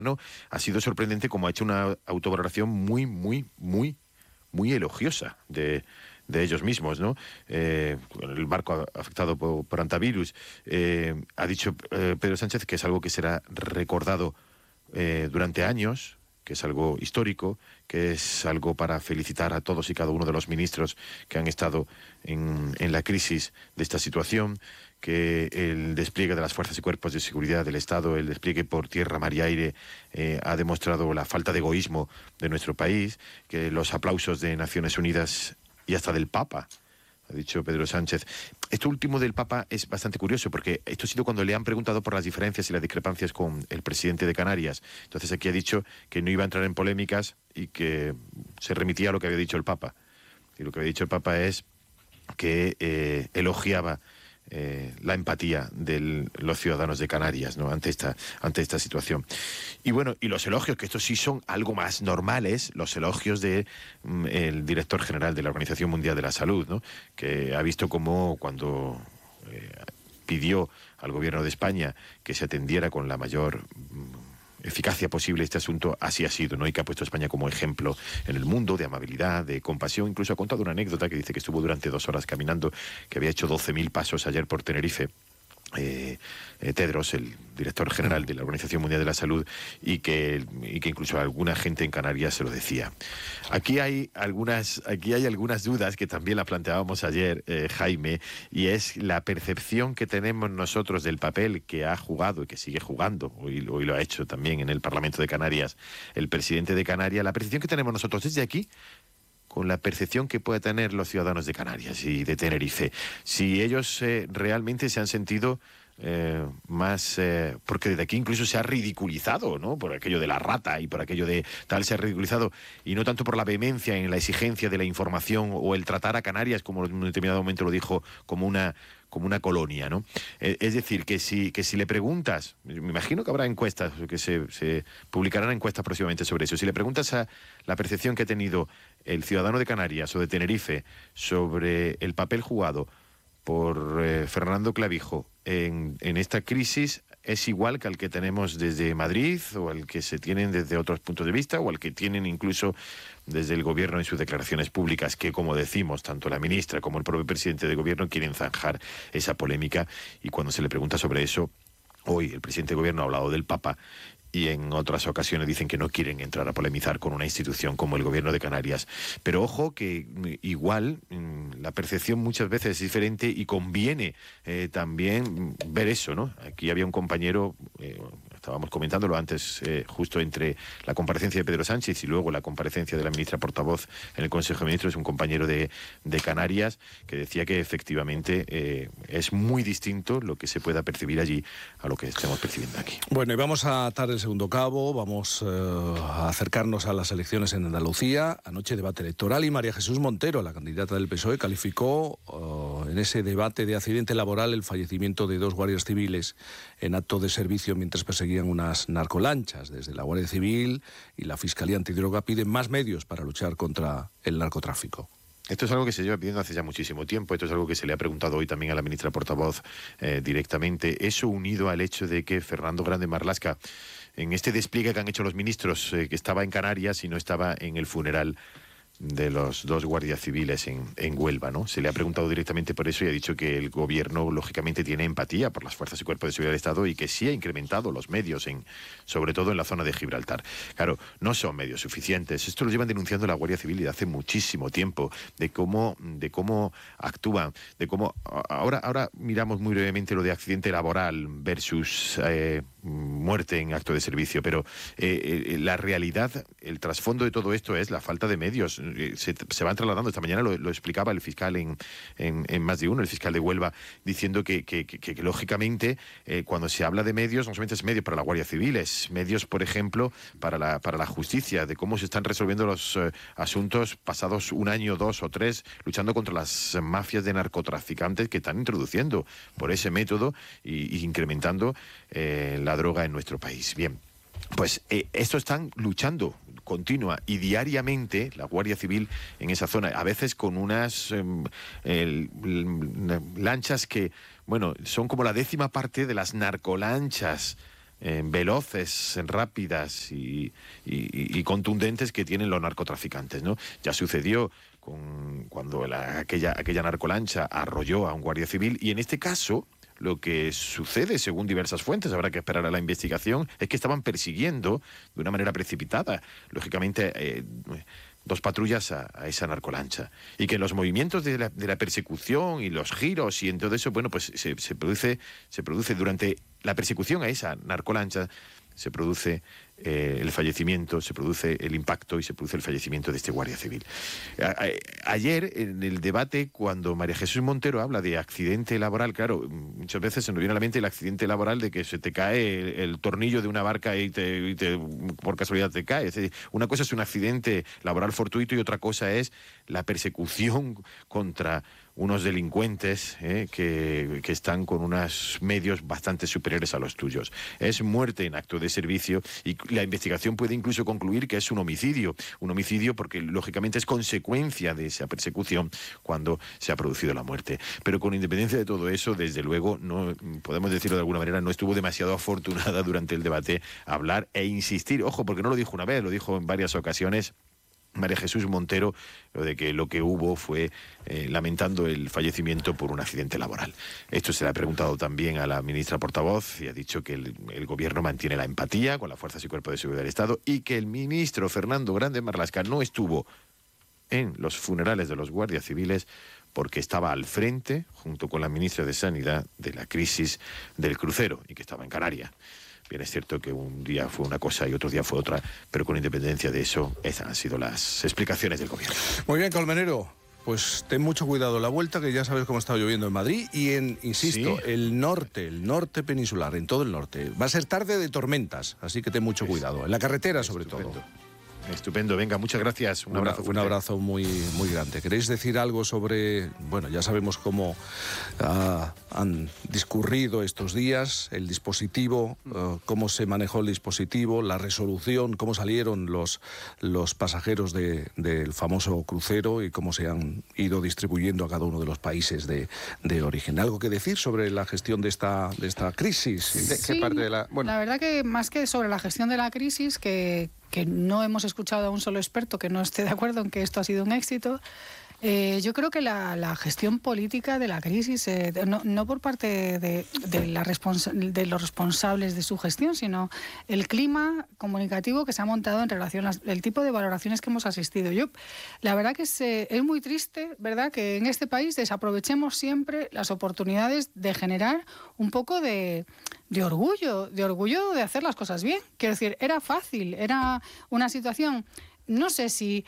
¿no? Ha sido sorprendente como ha hecho una autovaloración muy elogiosa de ellos mismos, ¿no? El marco afectado por antivirus. Ha dicho Pedro Sánchez que es algo que será recordado durante años, que es algo histórico, que es algo para felicitar a todos y cada uno de los ministros que han estado en la crisis de esta situación, que el despliegue de las fuerzas y cuerpos de seguridad del Estado, el despliegue por tierra, mar y aire, ha demostrado la falta de egoísmo de nuestro país, que los aplausos de Naciones Unidas y hasta del Papa, ha dicho Pedro Sánchez. Esto último del Papa es bastante curioso, porque esto ha sido cuando le han preguntado por las diferencias y las discrepancias con el presidente de Canarias. Entonces aquí ha dicho que no iba a entrar en polémicas y que se remitía a lo que había dicho el Papa. Y lo que había dicho el Papa es que elogiaba la empatía de los ciudadanos de Canarias, ¿no? ante esta situación. Y bueno, y los elogios, que estos sí son algo más normales, los elogios de el director general de la Organización Mundial de la Salud, ¿no? Que ha visto cómo cuando pidió al gobierno de España que se atendiera con la mayor eficacia posible este asunto, así ha sido, ¿no? Y que ha puesto a España como ejemplo en el mundo de amabilidad, de compasión. Incluso ha contado una anécdota que dice que estuvo durante 2 horas caminando, que había hecho 12.000 pasos ayer por Tenerife. Tedros, el director general de la Organización Mundial de la Salud, y que incluso alguna gente en Canarias se lo decía. Aquí hay algunas dudas que también la planteábamos ayer, Jaime, y es la percepción que tenemos nosotros del papel que ha jugado y que sigue jugando, hoy lo ha hecho también en el Parlamento de Canarias el presidente de Canarias, la percepción que tenemos nosotros desde aquí con la percepción que pueden tener los ciudadanos de Canarias y de Tenerife. Si ellos realmente se han sentido más... porque desde aquí incluso se ha ridiculizado, ¿no? Por aquello de la rata y por aquello de tal, se ha ridiculizado, y no tanto por la vehemencia en la exigencia de la información o el tratar a Canarias, como en un determinado momento lo dijo, como una colonia, ¿no? Es decir, que si le preguntas, me imagino que habrá encuestas, que se publicarán encuestas próximamente sobre eso, si le preguntas a la percepción que ha tenido el ciudadano de Canarias o de Tenerife sobre el papel jugado por Fernando Clavijo en esta crisis, es igual que al que tenemos desde Madrid, o al que se tienen desde otros puntos de vista, o al que tienen incluso desde el gobierno en sus declaraciones públicas, que, como decimos, tanto la ministra como el propio presidente de gobierno quieren zanjar esa polémica. Y cuando se le pregunta sobre eso, hoy el presidente de gobierno ha hablado del Papa, y en otras ocasiones dicen que no quieren entrar a polemizar con una institución como el gobierno de Canarias. Pero ojo que igual la percepción muchas veces es diferente, y conviene también ver eso, ¿no? Aquí había un compañero, estábamos comentándolo antes, justo entre la comparecencia de Pedro Sánchez y luego la comparecencia de la ministra portavoz en el Consejo de Ministros, un compañero de Canarias, que decía que efectivamente es muy distinto lo que se pueda percibir allí a lo que estamos percibiendo aquí. Bueno, y vamos a atar el segundo cabo, vamos a acercarnos a las elecciones en Andalucía. Anoche debate electoral, y María Jesús Montero, la candidata del PSOE, calificó en ese debate de accidente laboral el fallecimiento de 2 guardias civiles en acto de servicio mientras perseguían unas narcolanchas. Desde la Guardia Civil y la Fiscalía Antidroga piden más medios para luchar contra el narcotráfico. Esto es algo que se lleva pidiendo hace ya muchísimo tiempo. Esto es algo que se le ha preguntado hoy también a la ministra portavoz directamente. Eso unido al hecho de que Fernando Grande Marlaska, en este despliegue que han hecho los ministros, que estaba en Canarias y no estaba en el funeral de los 2 guardias civiles en Huelva, ¿no? Se le ha preguntado directamente por eso, y ha dicho que el gobierno lógicamente tiene empatía por las fuerzas y cuerpos de seguridad del Estado, y que sí ha incrementado los medios, sobre todo en la zona de Gibraltar. Claro, no son medios suficientes. Esto lo llevan denunciando la Guardia Civil desde hace muchísimo tiempo, de cómo actúan, de cómo... Ahora miramos muy brevemente lo de accidente laboral versus muerte en acto de servicio, pero la realidad, el trasfondo de todo esto es la falta de medios. Se van trasladando. Esta mañana lo explicaba el fiscal en Más de Uno, el fiscal de Huelva, diciendo que lógicamente cuando se habla de medios, no solamente es medios para la Guardia Civil, es medios, por ejemplo, para la justicia, de cómo se están resolviendo los asuntos pasados 1 año, 2 o 3, luchando contra las mafias de narcotraficantes que están introduciendo por ese método y incrementando la droga en nuestro país. Bien, pues esto están luchando continua y diariamente la Guardia Civil en esa zona, a veces con unas lanchas que, bueno, son como la 10ª parte de las narcolanchas veloces, rápidas y contundentes que tienen los narcotraficantes, ¿no? Ya sucedió cuando aquella narcolancha arrolló a un guardia civil, y en este caso lo que sucede, según diversas fuentes, habrá que esperar a la investigación, es que estaban persiguiendo de una manera precipitada, lógicamente, dos patrullas a esa narcolancha, y que los movimientos de la persecución y los giros y en todo eso, bueno, pues se produce durante la persecución a esa narcolancha, se produce el fallecimiento, se produce el impacto y se produce el fallecimiento de este guardia civil. Ayer, en el debate, cuando María Jesús Montero habla de accidente laboral, claro, muchas veces se nos viene a la mente el accidente laboral de que se te cae el tornillo de una barca y por casualidad te cae. Es decir, una cosa es un accidente laboral fortuito y otra cosa es la persecución contra unos delincuentes que están con unos medios bastante superiores a los tuyos. Es muerte en acto de servicio, y la investigación puede incluso concluir que es un homicidio porque lógicamente es consecuencia de esa persecución cuando se ha producido la muerte. Pero con independencia de todo eso, desde luego, no podemos decirlo de alguna manera, no estuvo demasiado afortunada durante el debate hablar e insistir, ojo, porque no lo dijo una vez, lo dijo en varias ocasiones María Jesús Montero, de que lo que hubo fue lamentando el fallecimiento por un accidente laboral. Esto se le ha preguntado también a la ministra portavoz, y ha dicho que el gobierno mantiene la empatía con las fuerzas y cuerpos de seguridad del Estado, y que el ministro Fernando Grande Marlaska no estuvo en los funerales de los guardias civiles porque estaba al frente, junto con la ministra de Sanidad, de la crisis del crucero, y que estaba en Canarias. Bien, es cierto que un día fue una cosa y otro día fue otra, pero con independencia de eso, esas han sido las explicaciones del gobierno. Muy bien, Colmenero. Pues ten mucho cuidado la vuelta, que ya sabes cómo está lloviendo en Madrid y insisto, ¿sí? el norte peninsular, en todo el norte. Va a ser tarde de tormentas, así que ten mucho cuidado. En la carretera, sobre todo. Estupendo, venga, muchas gracias. Un abrazo fuerte. Un abrazo muy, muy grande. ¿Queréis decir algo sobre, bueno, ya sabemos cómo han discurrido estos días, el dispositivo, cómo se manejó el dispositivo, la resolución, cómo salieron los pasajeros del famoso crucero y cómo se han ido distribuyendo a cada uno de los países de origen? ¿Algo que decir sobre la gestión de esta crisis? Sí, ¿qué parte de la verdad que más que sobre la gestión de la crisis, que no hemos escuchado a un solo experto que no esté de acuerdo en que esto ha sido un éxito. Yo creo que la gestión política de la crisis, no por parte de los responsables de su gestión, sino el clima comunicativo que se ha montado en relación al tipo de valoraciones que hemos asistido. La verdad que es muy triste, ¿verdad?, que en este país desaprovechemos siempre las oportunidades de generar un poco de orgullo de hacer las cosas bien. Quiero decir, era fácil, era una situación, no sé si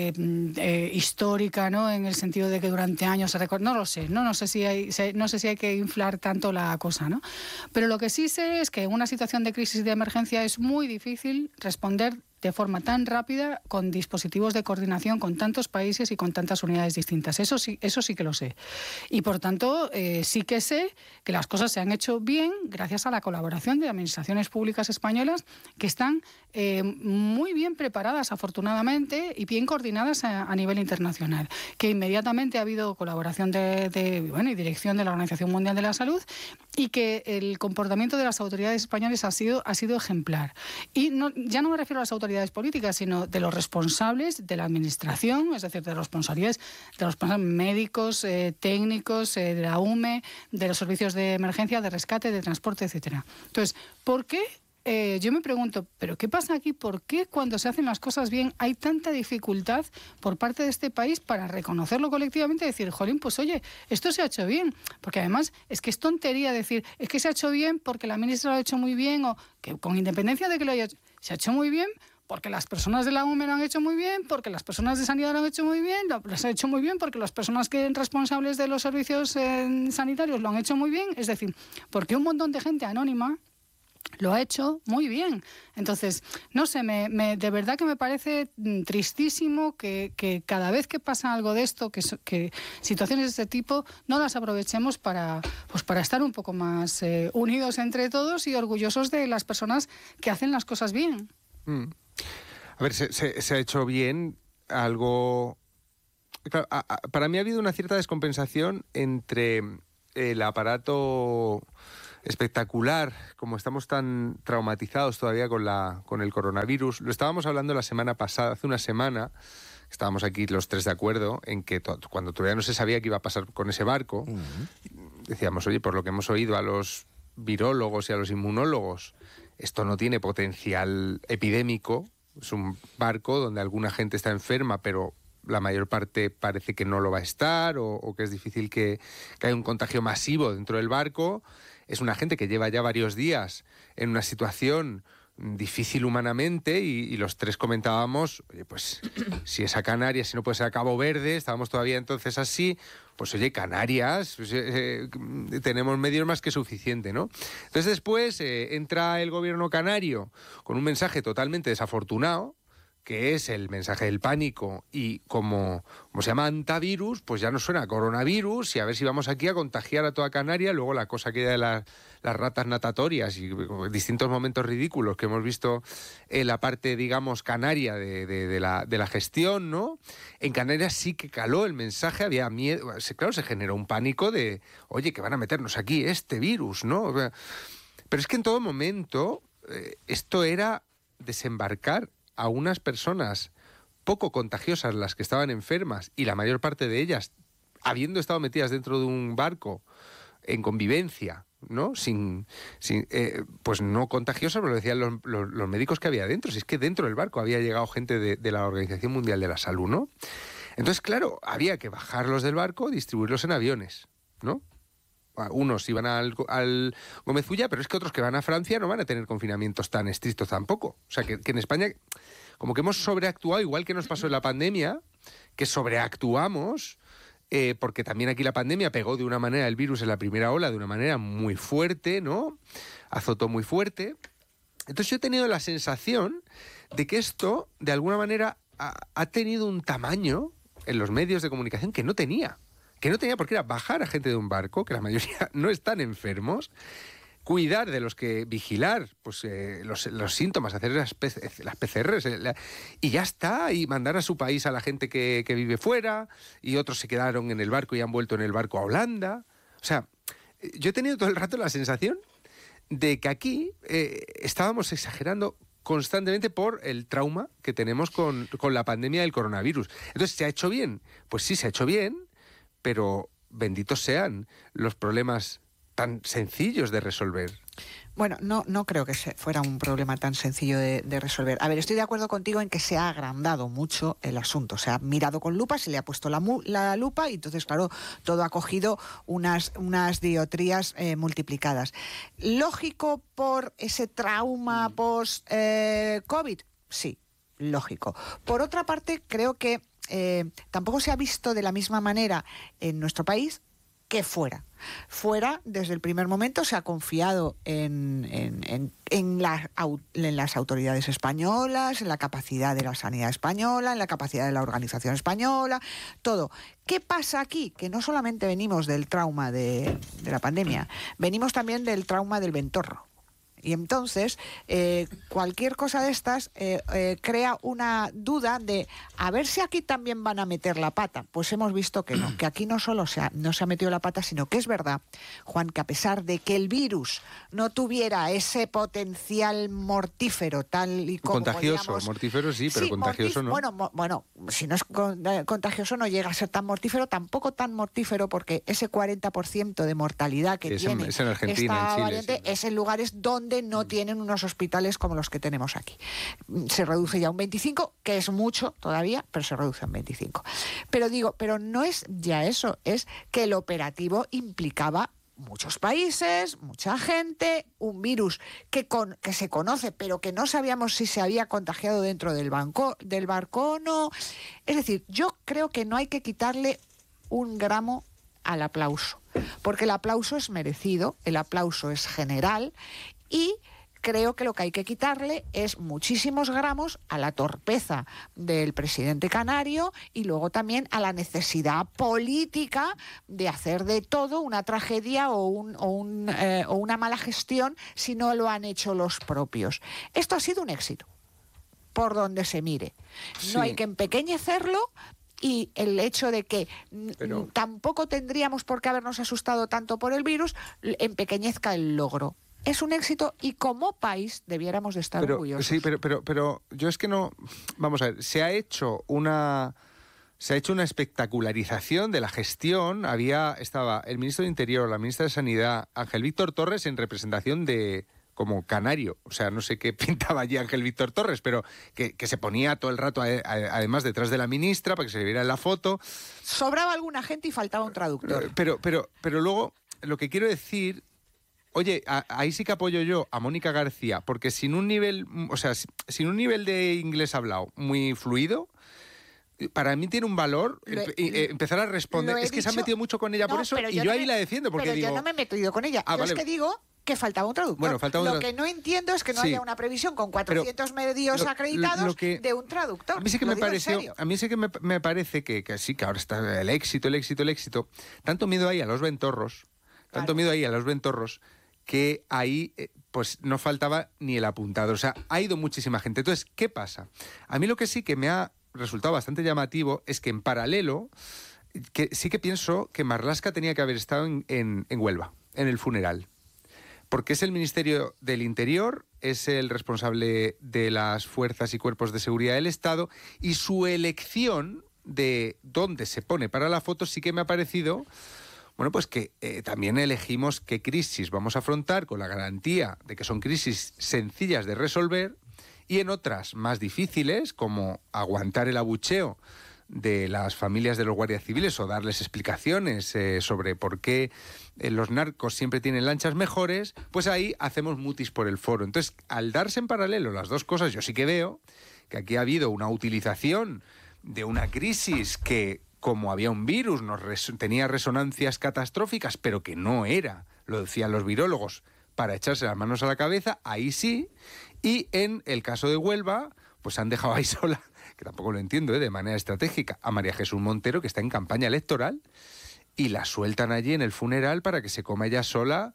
histórica, ¿no?, en el sentido de que durante años se recuerda, no lo sé, no sé si hay que inflar tanto la cosa, ¿no? Pero lo que sí sé es que en una situación de crisis y de emergencia es muy difícil responder de forma tan rápida con dispositivos de coordinación con tantos países y con tantas unidades distintas. Eso sí que lo sé. Y por tanto, sí que sé que las cosas se han hecho bien gracias a la colaboración de administraciones públicas españolas que están muy bien preparadas, afortunadamente, y bien coordinadas a nivel internacional. Que inmediatamente ha habido colaboración y dirección de la Organización Mundial de la Salud, y que el comportamiento de las autoridades españolas ha sido ejemplar. Y ya no me refiero a las autoridades políticas, sino de los responsables de la administración, es decir, de los responsables médicos, técnicos, de la UME, de los servicios de emergencia, de rescate, de transporte, etcétera. Entonces, ¿por qué? Yo me pregunto, ¿pero qué pasa aquí? ¿Por qué cuando se hacen las cosas bien hay tanta dificultad por parte de este país para reconocerlo colectivamente y decir, jolín, pues oye, esto se ha hecho bien? Porque además es que es tontería decir, es que se ha hecho bien porque la ministra lo ha hecho muy bien, o que con independencia de que lo haya hecho, se ha hecho muy bien porque las personas de la UME lo han hecho muy bien, porque las personas de sanidad lo han hecho muy bien, lo han hecho muy bien porque las personas que son responsables de los servicios sanitarios lo han hecho muy bien. Es decir, porque un montón de gente anónima lo ha hecho muy bien. Entonces, no sé, de verdad que me parece tristísimo que cada vez que pasa algo de esto, que situaciones de este tipo, no las aprovechemos para estar un poco más unidos entre todos y orgullosos de las personas que hacen las cosas bien. A ver, se ha hecho bien algo. Claro, para mí ha habido una cierta descompensación entre el aparato espectacular, como estamos tan traumatizados todavía con el coronavirus. Lo estábamos hablando la semana pasada, hace una semana, estábamos aquí los tres de acuerdo en que cuando todavía no se sabía qué iba a pasar con ese barco, decíamos, oye, por lo que hemos oído a los virólogos y a los inmunólogos, esto no tiene potencial epidémico, es un barco donde alguna gente está enferma, pero la mayor parte parece que no lo va a estar, o que es difícil que haya un contagio masivo dentro del barco. Es una gente que lleva ya varios días en una situación difícil humanamente y los tres comentábamos, oye, pues si es a Canarias, si no puede ser a Cabo Verde, estábamos todavía entonces así, pues oye, Canarias, pues, tenemos medios más que suficiente, ¿no? Entonces después entra el gobierno canario con un mensaje totalmente desafortunado, que es el mensaje del pánico, y como se llama antivirus, pues ya no suena a coronavirus, y a ver si vamos aquí a contagiar a toda Canarias. Luego la cosa queda de las ratas natatorias y distintos momentos ridículos que hemos visto en la parte, digamos, canaria de la gestión, ¿no? En Canarias sí que caló el mensaje, había miedo, claro, se generó un pánico de, oye, que van a meternos aquí este virus, ¿no? Pero es que en todo momento esto era desembarcar a unas personas poco contagiosas, las que estaban enfermas, y la mayor parte de ellas habiendo estado metidas dentro de un barco en convivencia, ¿no? Pues no contagiosas, pero lo decían los médicos que había dentro. Si es que dentro del barco había llegado gente de la Organización Mundial de la Salud, ¿no? Entonces, claro, había que bajarlos del barco, distribuirlos en aviones, ¿no? Unos iban al Gómez Ulla, pero es que otros que van a Francia no van a tener confinamientos tan estrictos tampoco. O sea, que en España como que hemos sobreactuado, igual que nos pasó en la pandemia, que sobreactuamos, porque también aquí la pandemia pegó de una manera, el virus en la primera ola, de una manera muy fuerte, ¿no? Azotó muy fuerte. Entonces yo he tenido la sensación de que esto, de alguna manera, ha tenido un tamaño en los medios de comunicación que no tenía porque era bajar a gente de un barco, que la mayoría no están enfermos, cuidar de los que vigilar pues los síntomas, hacer las PCRs y ya está, y mandar a su país a la gente que vive fuera, y otros se quedaron en el barco y han vuelto en el barco a Holanda. O sea, yo he tenido todo el rato la sensación de que aquí estábamos exagerando constantemente por el trauma que tenemos con la pandemia del coronavirus. Entonces, ¿se ha hecho bien? Pues sí, se ha hecho bien, pero benditos sean los problemas tan sencillos de resolver. Bueno, no creo que fuera un problema tan sencillo de resolver. A ver, estoy de acuerdo contigo en que se ha agrandado mucho el asunto. Se ha mirado con lupa, se le ha puesto la lupa y entonces, claro, todo ha cogido unas dioptrías multiplicadas. ¿Lógico por ese trauma post-COVID? Sí, lógico. Por otra parte, creo que tampoco se ha visto de la misma manera en nuestro país que fuera. Fuera, desde el primer momento, se ha confiado en las autoridades españolas, en la capacidad de la sanidad española, en la capacidad de la organización española, todo. ¿Qué pasa aquí? Que no solamente venimos del trauma de la pandemia, venimos también del trauma del Ventorro. Y entonces, cualquier cosa de estas crea una duda de a ver si aquí también van a meter la pata. Pues hemos visto que no, que aquí no solo no se ha metido la pata, sino que es verdad, Juan, que a pesar de que el virus no tuviera ese potencial mortífero tal y como contagioso, podíamos, mortífero sí, pero contagioso no. Bueno, si no es contagioso no llega a ser tan mortífero, tampoco tan mortífero, porque ese 40% de mortalidad que tiene es en Argentina, esta en Chile, variante, sí, es en lugares donde no tienen unos hospitales como los que tenemos aquí. Se reduce ya a un 25, que es mucho todavía, pero se reduce a un 25. Pero no es ya eso, es que el operativo implicaba muchos países, mucha gente, un virus que se conoce, pero que no sabíamos si se había contagiado dentro del barco o no. Es decir, yo creo que no hay que quitarle un gramo al aplauso, porque el aplauso es merecido, el aplauso es general, y creo que lo que hay que quitarle es muchísimos gramos a la torpeza del presidente canario y luego también a la necesidad política de hacer de todo una tragedia o una mala gestión si no lo han hecho los propios. Esto ha sido un éxito, por donde se mire. Sí. No hay que empequeñecerlo, y el hecho de que tampoco tendríamos por qué habernos asustado tanto por el virus empequeñezca el logro. Es un éxito y como país debiéramos de estar orgullosos. Sí, pero yo es que no... Vamos a ver, se ha hecho una espectacularización de la gestión. Estaba el ministro de Interior, la ministra de Sanidad, Ángel Víctor Torres, en representación como canario. O sea, no sé qué pintaba allí Ángel Víctor Torres, pero que se ponía todo el rato, además, detrás de la ministra para que se le viera en la foto. Sobraba alguna gente y faltaba un traductor. Pero luego, lo que quiero decir... Oye, ahí sí que apoyo yo a Mónica García, porque sin un nivel de inglés hablado muy fluido, para mí tiene un valor empezar a responder. Es que se ha metido mucho con ella por eso, y yo ahí la defiendo, porque yo no me he metido con ella. Yo es que digo que faltaba un traductor. Lo que no entiendo es que no haya una previsión con 400 medios acreditados de un traductor. A mí sí que me parece que sí, que ahora está el éxito. Tanto miedo hay a los ventorros, que ahí pues no faltaba ni el apuntado. O sea, ha ido muchísima gente. Entonces, ¿qué pasa? A mí lo que sí que me ha resultado bastante llamativo es que en paralelo, que sí que pienso que Marlaska tenía que haber estado en Huelva, en el funeral. Porque es el Ministerio del Interior, es el responsable de las fuerzas y cuerpos de seguridad del Estado, y su elección de dónde se pone para la foto sí que me ha parecido... Bueno, pues que también elegimos qué crisis vamos a afrontar con la garantía de que son crisis sencillas de resolver, y en otras más difíciles, como aguantar el abucheo de las familias de los guardias civiles o darles explicaciones sobre por qué los narcos siempre tienen lanchas mejores, pues ahí hacemos mutis por el foro. Entonces, al darse en paralelo las dos cosas, yo sí que veo que aquí ha habido una utilización de una crisis que, como había un virus, tenía resonancias catastróficas, pero que no era, lo decían los virólogos, para echarse las manos a la cabeza, ahí sí. Y en el caso de Huelva, pues han dejado ahí sola, que tampoco lo entiendo, de manera estratégica, a María Jesús Montero, que está en campaña electoral, y la sueltan allí en el funeral para que se coma ella sola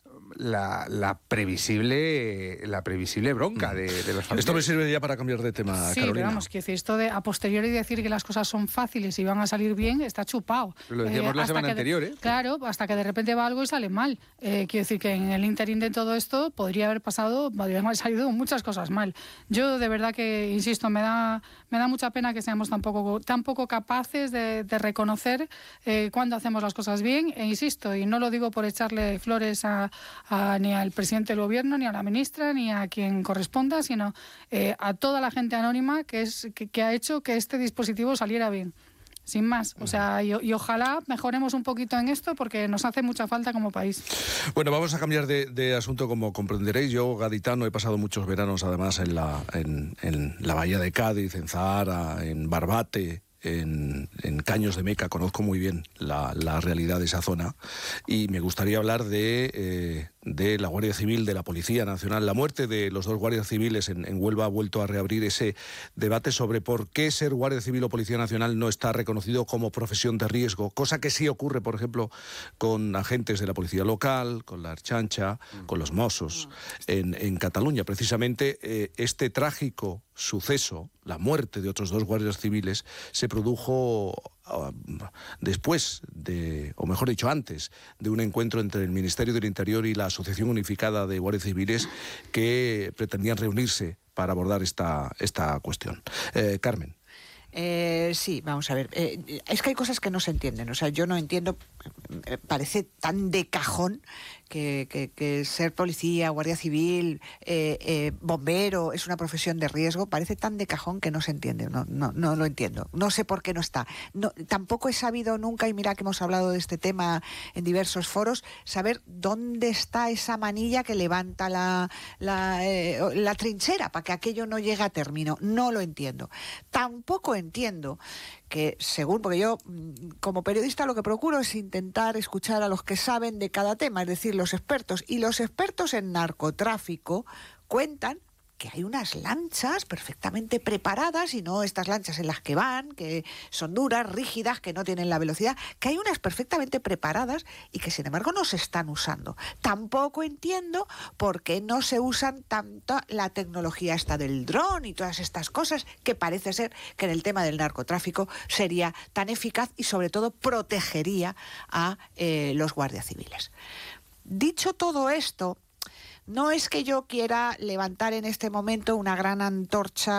la previsible bronca de los familiares. Esto me sirve ya para cambiar de tema, sí, Carolina. Pero vamos, que decir, esto de a posteriori decir que las cosas son fáciles y van a salir bien, está chupado. Lo decíamos la semana anterior, ¿eh? Claro, hasta que de repente va algo y sale mal. Quiero decir que en el interín de todo esto podría haber salido muchas cosas mal. Yo de verdad que, insisto, me da mucha pena que seamos tan poco capaces de reconocer cuando hacemos las cosas bien, e insisto, y no lo digo por echarle flores ni al presidente del gobierno, ni a la ministra, ni a quien corresponda, sino a toda la gente anónima que ha hecho que este dispositivo saliera bien. Sin más. O sea, y ojalá mejoremos un poquito en esto, porque nos hace mucha falta como país. Bueno, vamos a cambiar de asunto, como comprenderéis. Yo, gaditano, he pasado muchos veranos además en la bahía de Cádiz, en Zahara, en Barbate, en Caños de Meca. Conozco muy bien la realidad de esa zona, y me gustaría hablar de la Guardia Civil, de la Policía Nacional. La muerte de los dos guardias civiles en Huelva ha vuelto a reabrir ese debate sobre por qué ser Guardia Civil o Policía Nacional no está reconocido como profesión de riesgo, cosa que sí ocurre, por ejemplo, con agentes de la Policía Local, con la Ertzaintza, con los Mossos en Cataluña. Precisamente este trágico suceso, la muerte de otros dos guardias civiles, se produjo después o mejor dicho, antes de un encuentro entre el Ministerio del Interior y la Asociación Unificada de Guardias Civiles, que pretendían reunirse para abordar esta cuestión. Carmen. Sí, vamos a ver. Es que hay cosas que no se entienden. O sea, yo no entiendo, parece tan de cajón que ser policía, guardia civil, bombero es una profesión de riesgo. Parece tan de cajón que no se entiende. No lo entiendo. No sé por qué no está. Tampoco he sabido nunca, y mira que hemos hablado de este tema en diversos foros, saber dónde está esa manilla que levanta la trinchera para que aquello no llegue a término. No lo entiendo. Tampoco entiendo que, porque yo como periodista lo que procuro es intentar escuchar a los que saben de cada tema, es decir, los expertos. Y los expertos en narcotráfico cuentan que hay unas lanchas perfectamente preparadas, y no estas lanchas en las que van, que son duras, rígidas, que no tienen la velocidad, que hay unas perfectamente preparadas y que sin embargo no se están usando. Tampoco entiendo por qué no se usan tanto la tecnología esta del dron y todas estas cosas, que parece ser que en el tema del narcotráfico sería tan eficaz y sobre todo protegería a los guardias civiles. Dicho todo esto, no es que yo quiera levantar en este momento una gran antorcha